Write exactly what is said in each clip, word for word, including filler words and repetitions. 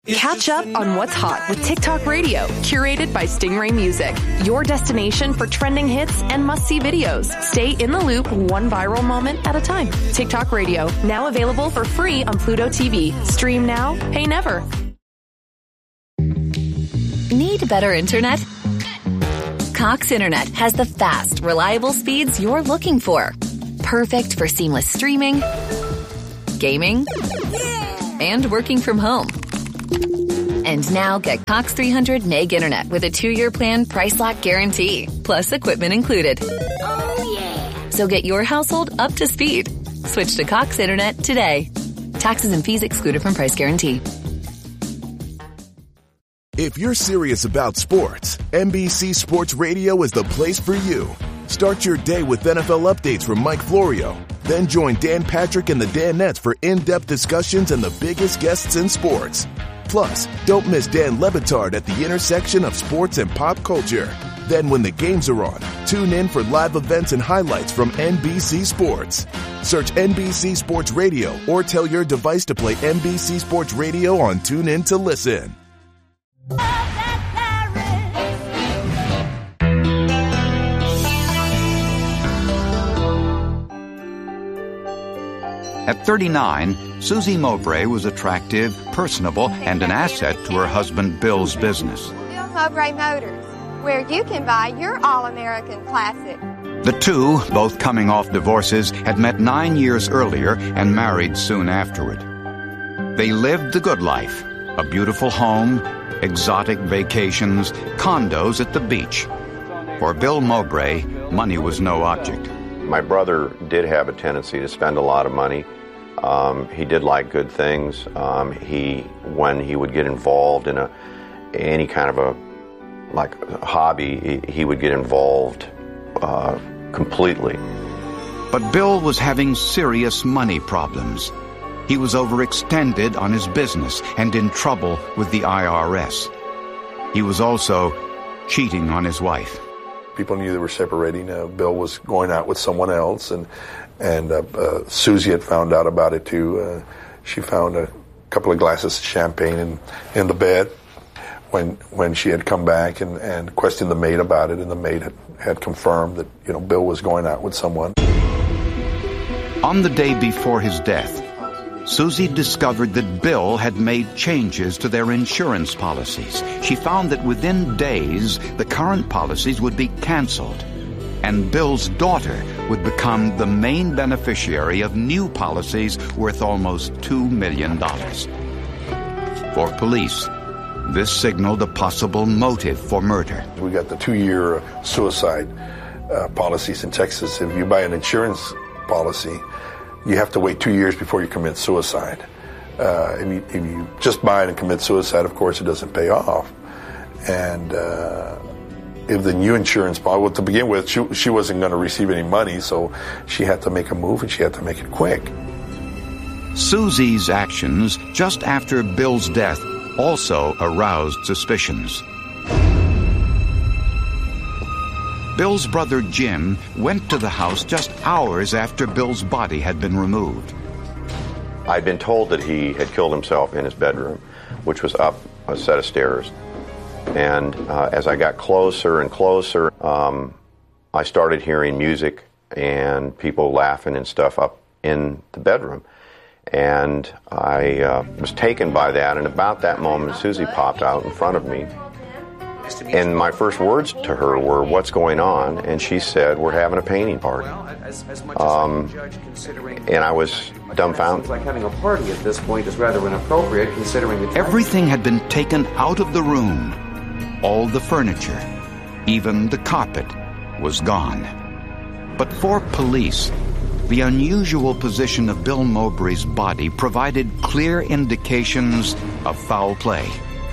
Catch up on what's hot with TikTok Radio, curated by Stingray Music. Your destination for trending hits and must-see videos. Stay in the loop one viral moment at a time. TikTok Radio, now available for free on Pluto T V. Stream now, pay never. Need better internet? Cox Internet has the fast, reliable speeds you're looking for. Perfect for seamless streaming, gaming, and working from home. And now get Cox three hundred meg internet with a two-year plan price lock guarantee, plus equipment included. Oh, yeah. So get your household up to speed. Switch to Cox Internet today. Taxes and fees excluded from price guarantee. If you're serious about sports, N B C Sports Radio is the place for you. Start your day with N F L updates from Mike Florio. Then join Dan Patrick and the Danettes for in-depth discussions and the biggest guests in sports. Plus, don't miss Dan Le Batard at the intersection of sports and pop culture. Then when the games are on, tune in for live events and highlights from N B C Sports. Search N B C Sports Radio or tell your device to play N B C Sports Radio on TuneIn to listen. At thirty-nine, Susie Mowbray was attractive, personable, and an asset to her husband Bill's business. Bill Mowbray Motors, where you can buy your all-American classic. The two, both coming off divorces, had met nine years earlier and married soon afterward. They lived the good life, a beautiful home, exotic vacations, condos at the beach. For Bill Mowbray, money was no object. My brother did have a tendency to spend a lot of money. Um, he did like good things. Um, he, when he would get involved in a any kind of a like a hobby, he, he would get involved uh, completely. But Bill was having serious money problems. He was overextended on his business and in trouble with the I R S. He was also cheating on his wife. People knew they were separating. Uh, Bill was going out with someone else, and and uh, uh, Susie had found out about it too. Uh, she found a couple of glasses of champagne in, in the bed when when she had come back and, and questioned the maid about it, and the maid had, had confirmed that, you know, Bill was going out with someone. On the day before his death, Susie discovered that Bill had made changes to their insurance policies. She found that within days, the current policies would be canceled, and Bill's daughter would become the main beneficiary of new policies worth almost two million dollars. For police, this signaled a possible motive for murder. We got the two-year suicide uh, policies in Texas. If you buy an insurance policy, you have to wait two years before you commit suicide. Uh, if, you, if you just buy it and commit suicide, of course, it doesn't pay off. And uh, if the new insurance policy, well, to begin with, she, she wasn't going to receive any money, so she had to make a move, and she had to make it quick. Susie's actions just after Bill's death also aroused suspicions. Bill's brother Jim went to the house just hours after Bill's body had been removed. I'd been told that he had killed himself in his bedroom, which was up a set of stairs. And uh, as I got closer and closer, um, I started hearing music and people laughing and stuff up in the bedroom. And I uh, was taken by that, and about that moment, Susie popped out in front of me. And my first words to her were, "What's going on?" And she said, "We're having a painting party." Um, and I was dumbfounded. Like having a party at this point is rather inappropriate, considering the everything had been taken out of the room. All the furniture, even the carpet, was gone. But for police, the unusual position of Bill Mowbray's body provided clear indications of foul play.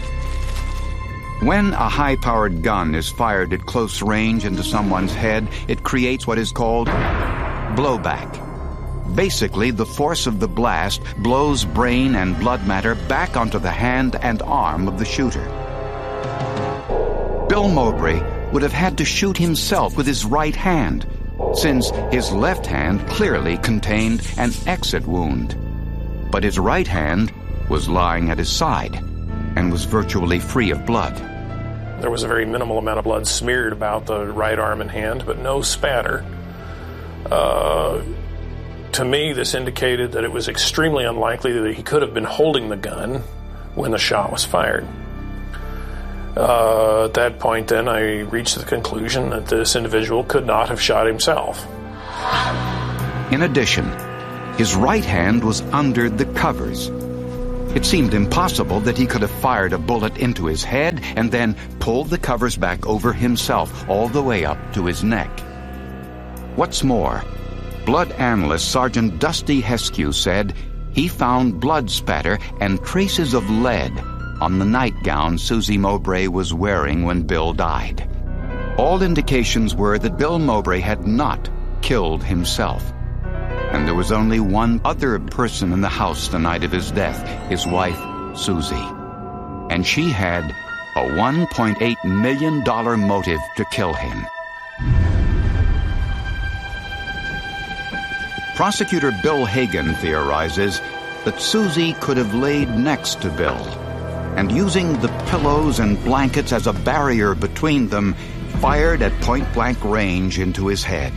When a high-powered gun is fired at close range into someone's head, it creates what is called blowback. Basically, the force of the blast blows brain and blood matter back onto the hand and arm of the shooter. Bill Mowbray would have had to shoot himself with his right hand, since his left hand clearly contained an exit wound. But his right hand was lying at his side. and was virtually free of blood. There was a very minimal amount of blood smeared about the right arm and hand, but no spatter. Uh, to me, this indicated that it was extremely unlikely that he could have been holding the gun when the shot was fired. Uh, at that point, then, I reached the conclusion that this individual could not have shot himself. In addition, his right hand was under the covers. It seemed impossible that he could have fired a bullet into his head and then pulled the covers back over himself all the way up to his neck. What's more, blood analyst Sergeant Dusty Heskew said he found blood spatter and traces of lead on the nightgown Susie Mowbray was wearing when Bill died. All indications were that Bill Mowbray had not killed himself. And there was only one other person in the house the night of his death, his wife, Susie. And she had a one point eight million dollars motive to kill him. Prosecutor Bill Hagan theorizes that Susie could have laid next to Bill, and using the pillows and blankets as a barrier between them, fired at point-blank range into his head.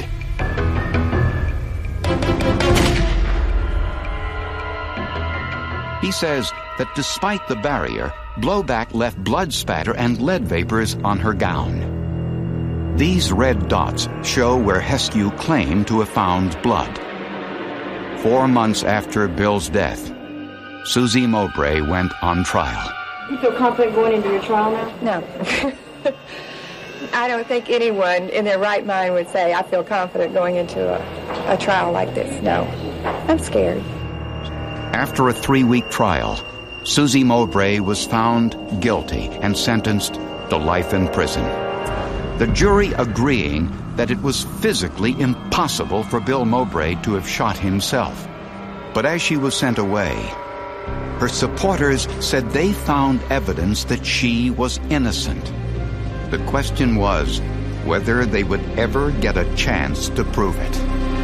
He says that despite the barrier, blowback left blood spatter and lead vapors on her gown. These red dots show where Heskew claimed to have found blood. Four months after Bill's death, Susie Mowbray went on trial. You feel confident going into your trial now? No. I don't think anyone in their right mind would say, I feel confident going into a, a trial like this. No. I'm scared. After a three-week trial, Susie Mowbray was found guilty and sentenced to life in prison. The jury agreeing that it was physically impossible for Bill Mowbray to have shot himself. But as she was sent away, her supporters said they found evidence that she was innocent. The question was whether they would ever get a chance to prove it.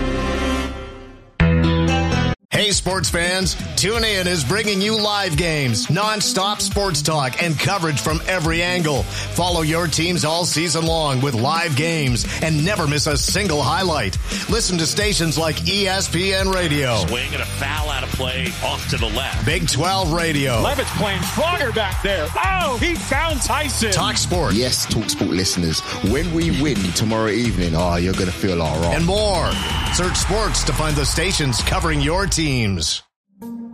Hey, sports fans, TuneIn is bringing you live games, non-stop sports talk, and coverage from every angle. Follow your teams all season long with live games and never miss a single highlight. Listen to stations like E S P N Radio. Swing and a foul out of play off to the left. Big twelve Radio. Levitt's playing stronger back there. Oh, he found Tyson. Talk Sport. Yes, Talk Sport listeners, when we win tomorrow evening, oh, you're going to feel all right. And more. Search sports to find the stations covering your teams.